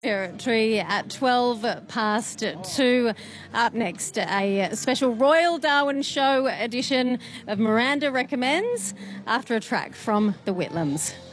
Territory at 12 past 2. Up next, a special Royal Darwin Show edition of Miranda Recommends after a track from the Whitlams.